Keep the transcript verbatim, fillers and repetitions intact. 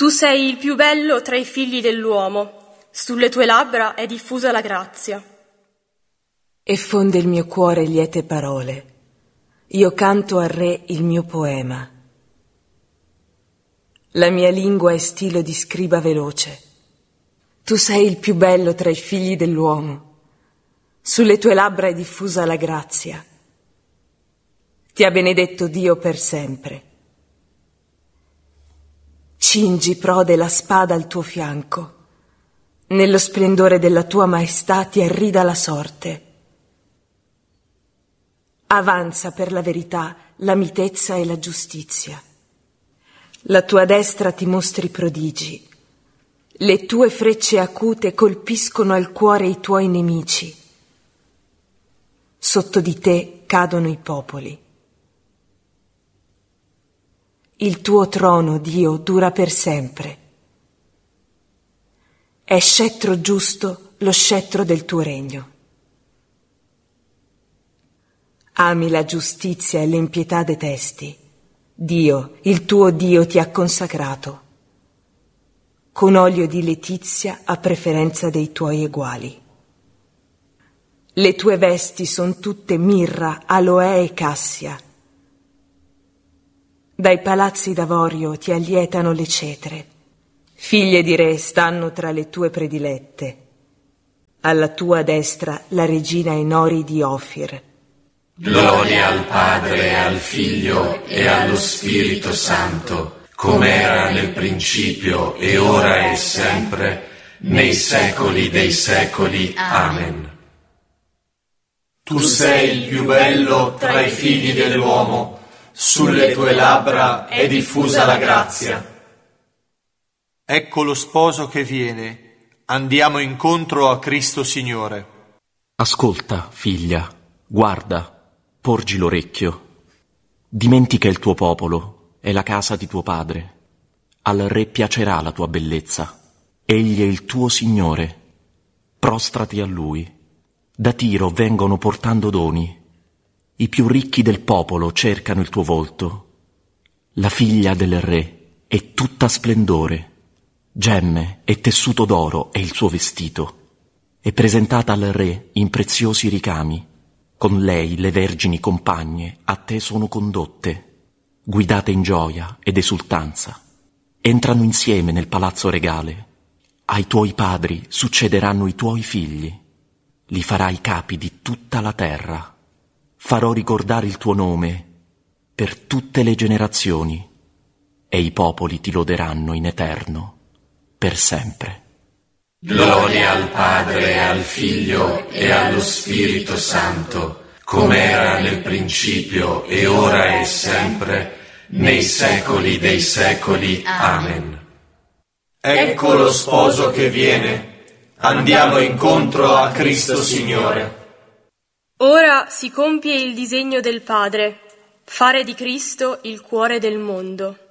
Tu sei il più bello tra i figli dell'uomo, sulle tue labbra è diffusa la grazia. E fonde il mio cuore liete parole, io canto al Re il mio poema. La mia lingua è stilo di scriba veloce. Tu sei il più bello tra i figli dell'uomo, sulle tue labbra è diffusa la grazia. Ti ha benedetto Dio per sempre. Cingi, prode, la spada al tuo fianco. Nello splendore della tua maestà ti arrida la sorte. Avanza per la verità, la mitezza e la giustizia. La tua destra ti mostri prodigi. Le tue frecce acute colpiscono al cuore i tuoi nemici. Sotto di te cadono i popoli. Il tuo trono, Dio, dura per sempre. È scettro giusto lo scettro del tuo regno. Ami la giustizia e l'impietà detesti. Dio, il tuo Dio, ti ha consacrato. Con olio di letizia a preferenza dei tuoi eguali. Le tue vesti son tutte mirra, aloe e cassia. Dai palazzi d'avorio ti allietano le cetre. Figlie di re stanno tra le tue predilette. Alla tua destra la regina in ori di Ofir. Gloria al Padre, al Figlio e allo Spirito Santo, come era nel principio e ora e sempre, nei secoli dei secoli. Amen. Tu sei il più bello tra i figli dell'uomo, sulle tue labbra è diffusa la grazia. Ecco lo sposo che viene, andiamo incontro a Cristo Signore. Ascolta, figlia, guarda, porgi l'orecchio. Dimentica il tuo popolo e la casa di tuo padre. Al Re piacerà la tua bellezza. Egli è il tuo Signore. Prostrati a Lui. Da Tiro vengono portando doni. I più ricchi del popolo cercano il tuo volto. La figlia del Re è tutta splendore. Gemme e tessuto d'oro è il suo vestito. È presentata al Re in preziosi ricami. Con lei le vergini compagne a te sono condotte, guidate in gioia ed esultanza. Entrano insieme nel palazzo regale. Ai tuoi padri succederanno i tuoi figli. Li farai capi di tutta la terra. Farò ricordare il tuo nome per tutte le generazioni e i popoli ti loderanno in eterno per sempre. Gloria al Padre, al Figlio e allo Spirito Santo, come era nel principio e ora e sempre, nei secoli dei secoli. Amen. Ecco lo sposo che viene, andiamo incontro a Cristo Signore. Ora si compie il disegno del Padre, fare di Cristo il cuore del mondo.